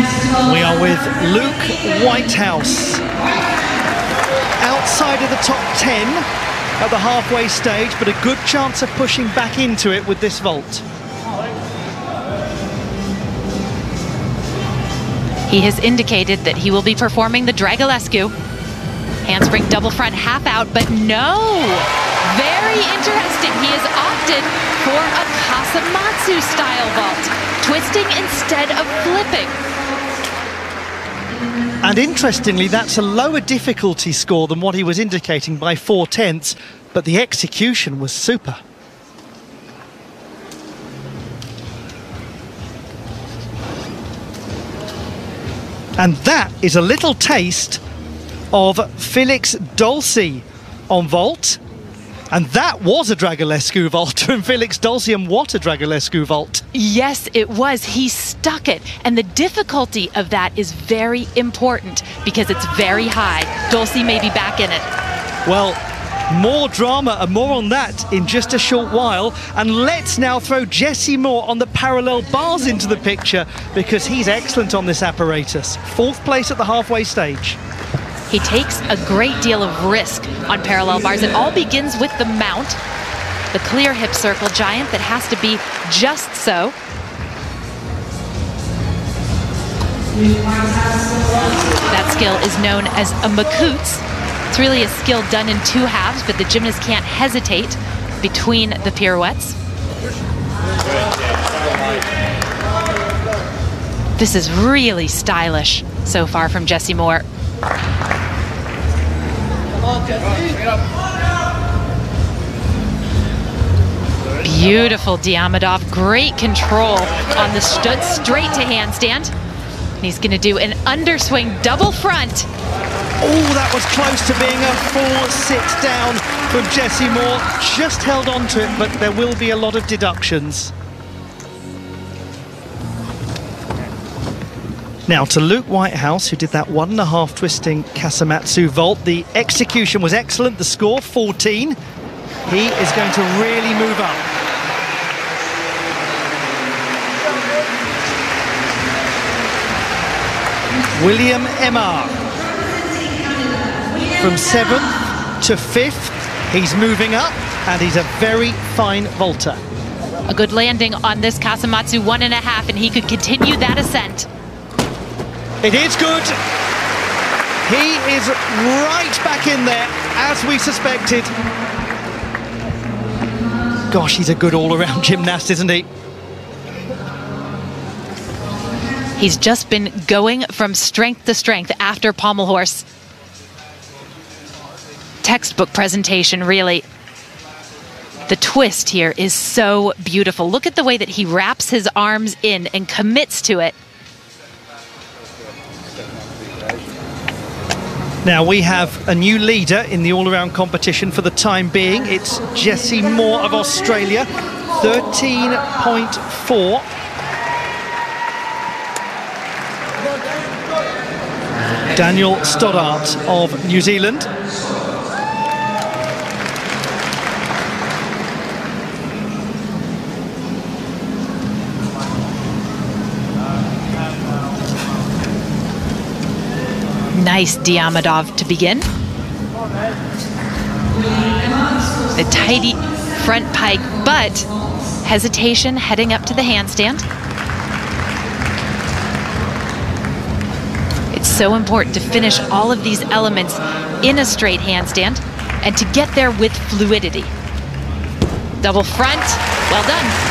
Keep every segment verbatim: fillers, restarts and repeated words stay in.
We are with Luke Whitehouse. Outside of the top ten at the halfway stage, but a good chance of pushing back into it with this vault. He has indicated that he will be performing the Dragulescu. Handspring double front half out, but no! Very interesting. He has opted for a Kasamatsu style vault, twisting instead of flipping. And interestingly, that's a lower difficulty score than what he was indicating by four tenths, but the execution was super. And that is a little taste of Felix Dolci on vault. And that was a Dragulescu vault from Felix Dolci, and what a Dragulescu vault. Yes, it was. He stuck it. And the difficulty of that is very important because it's very high. Dolci may be back in it. Well, more drama and more on that in just a short while. And let's now throw Jesse Moore on the parallel bars into the picture because he's excellent on this apparatus. Fourth place at the halfway stage. He takes a great deal of risk on parallel bars. It all begins with the mount, the clear hip circle giant that has to be just so. That skill is known as a Makutsu. It's really a skill done in two halves, but the gymnast can't hesitate between the pirouettes. This is really stylish so far from Jesse Moore. Beautiful Diamidov, great control on the Stutz, straight to handstand. And he's gonna do an underswing double front. Oh, that was close to being a full sit down from Jesse Moore. Just held on to it, but there will be a lot of deductions. Now to Luke Whitehouse, who did that one and a half twisting Kasamatsu vault. The execution was excellent, the score fourteen. He is going to really move up. William Emar. From seventh to fifth, he's moving up, and he's a very fine vaulter. A good landing on this Kasamatsu one and a half, and he could continue that ascent. It is good. He is right back in there, as we suspected. Gosh, he's a good all-around gymnast, isn't he? He's just been going from strength to strength after Pommel Horse. Textbook presentation, really. The twist here is so beautiful. Look at the way that he wraps his arms in and commits to it. Now we have a new leader in the all-around competition for the time being. It's Jesse Moore of Australia, thirteen point four. Daniel Stoddart of New Zealand. Nice Diamidov to begin. The tidy front pike, but hesitation heading up to the handstand. It's so important to finish all of these elements in a straight handstand and to get there with fluidity. Double front, well done.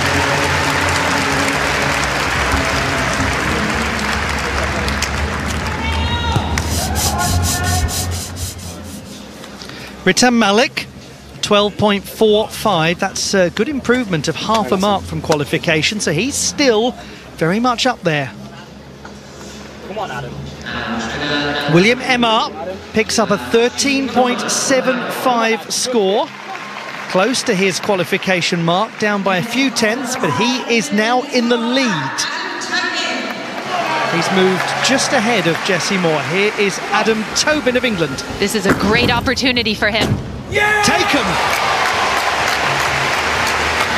Ritam Malik, twelve point four five. That's a good improvement of half a mark from qualification, so he's still very much up there. Come on, Adam. William Emar picks up a thirteen point seven five score. Close to his qualification mark, down by a few tenths, but he is now in the lead. He's moved just ahead of Jesse Moore. Here is Adam Tobin of England. This is a great opportunity for him. Yeah! Taken!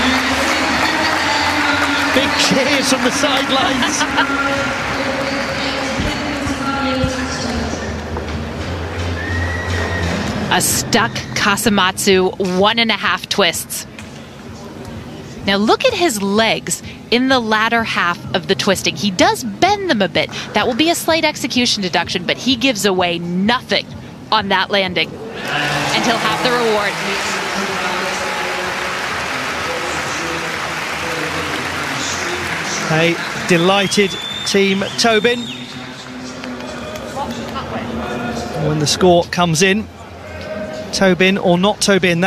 Big cheers from the sidelines. A stuck Kasamatsu, one and a half twists. Now look at his legs in the latter half of the twisting. He does bend them a bit. That will be a slight execution deduction, but he gives away nothing on that landing. And he'll have the reward. A delighted Team Tobin. When the score comes in, Tobin or not Tobin,